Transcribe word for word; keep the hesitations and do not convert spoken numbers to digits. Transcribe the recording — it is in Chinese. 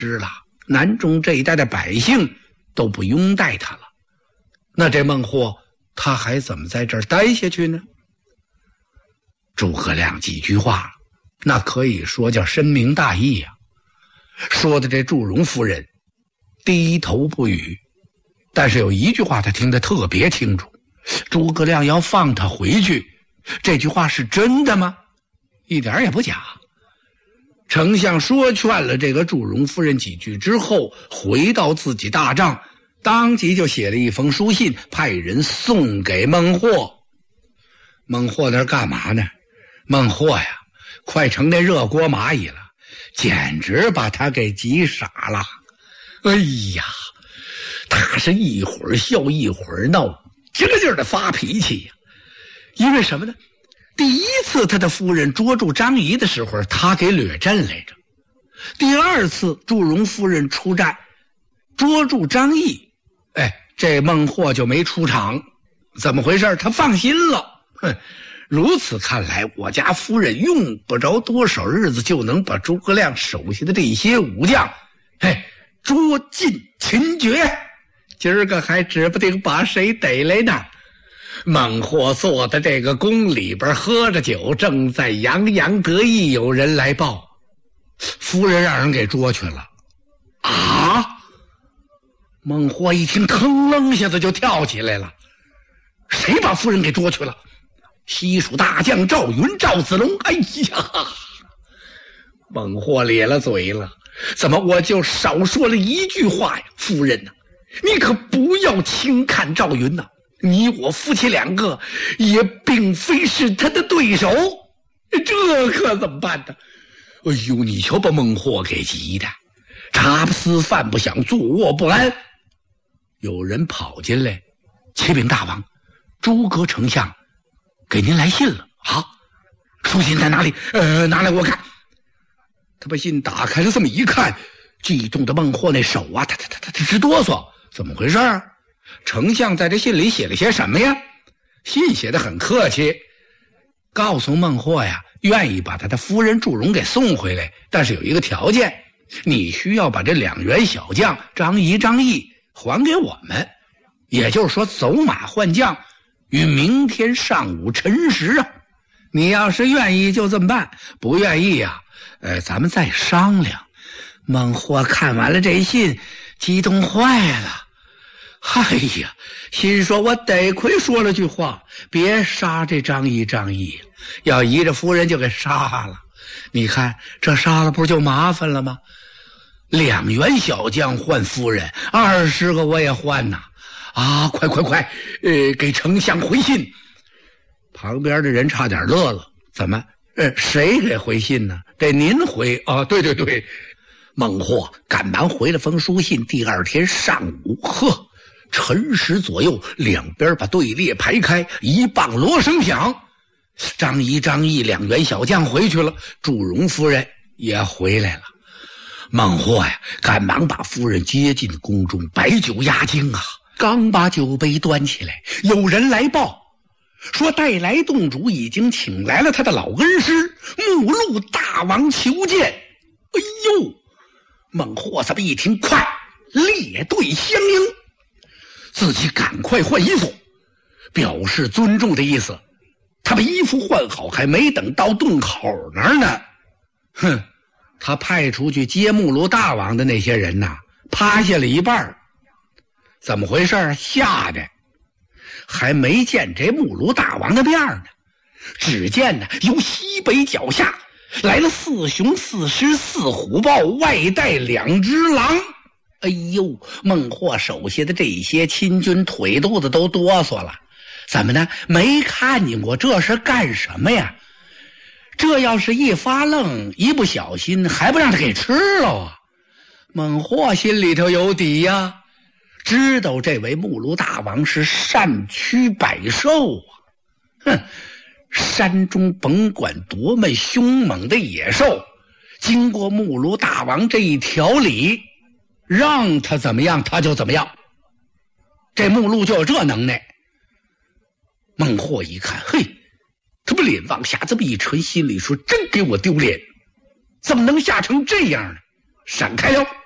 知了，南中这一带的百姓都不拥戴他了，那这孟获他还怎么在这儿待下去呢？诸葛亮几句话，那可以说叫深明大义呀、啊，说的这祝融夫人低头不语，但是有一句话他听得特别清楚，诸葛亮要放他回去，这句话是真的吗？一点也不假。丞相说劝了这个祝融夫人几句之后，回到自己大帐，当即就写了一封书信，派人送给孟获。孟获那儿干嘛呢？孟获呀，快成那热锅蚂蚁了，简直把他给急傻了。哎呀，他是一会儿笑一会儿闹，这个劲儿的发脾气呀。因为什么呢？第一次他的夫人捉住张仪的时候，他给掠阵来着。第二次祝融夫人出战捉住张毅，哎，这孟获就没出场。怎么回事？他放心了。哼，如此看来，我家夫人用不着多少日子就能把诸葛亮手下的这些武将哎捉尽擒绝，今儿个还指不定把谁逮来呢。孟获坐在这个宫里边喝着酒，正在洋洋得意，有人来报，夫人让人给捉去了。啊！孟获一听，腾楞一下子就跳起来了。谁把夫人给捉去了？西蜀大将赵云、赵子龙。哎呀！孟获咧了嘴了，怎么我就少说了一句话呀？夫人呐、啊，你可不要轻看赵云呐、啊，你我夫妻两个也并非是他的对手，这可怎么办呢？哎呦，你瞧把孟获给急的，茶不思饭不想，坐卧不安。有人跑进来，启禀大王，诸葛丞相给您来信了啊！书信在哪里？呃，拿来我看。他把信打开了，这么一看，激动的孟获那手啊，他他他他直哆嗦。怎么回事啊？丞相在这信里写了些什么呀？信写得很客气，告诉孟获呀，愿意把他的夫人祝融给送回来，但是有一个条件，你需要把这两员小将张仪、张毅还给我们，也就是说走马换将，于明天上午辰时啊。你要是愿意就这么办，不愿意呀、啊，呃，咱们再商量。孟获看完了这信，激动坏了。哎呀，心说我得亏说了句话，别杀这张仪张毅，要依着夫人就给杀了。你看这杀了不就麻烦了吗？两员小将换夫人，二十个我也换呐！啊，快快快，呃，给丞相回信。旁边的人差点乐了，怎么？呃，谁给回信呢？得您回啊！对对对，孟获赶忙回了封书信。第二天上午，呵。辰时左右，两边把队列排开，一棒锣声响，张仪、张毅两员小将回去了，祝融夫人也回来了。孟获呀，赶忙把夫人接进宫中，摆酒压惊啊。刚把酒杯端起来，有人来报，说带来洞主已经请来了他的老恩师目录大王求见。哎呦，孟获这么一听，快列队相迎。自己赶快换衣服，表示尊重的意思。他把衣服换好，还没等到洞口那儿呢，哼，他派出去接目录大王的那些人呐，趴下了一半。怎么回事？吓得还没见这目录大王的面呢，只见呢由西北脚下来了四雄四狮四虎豹，外带两只狼。哎呦，孟获手下的这些亲军腿肚子都哆嗦了。怎么呢？没看见过，这是干什么呀？这要是一发愣，一不小心还不让他给吃了啊！孟获心里头有底呀，知道这位目录大王是善驱百兽啊。哼，山中甭管多么凶猛的野兽，经过目录大王这一条理，让他怎么样他就怎么样，这目录就有这能耐。孟获一看，嘿，他把脸往下这么一垂，心里说真给我丢脸，怎么能吓成这样呢？闪开了。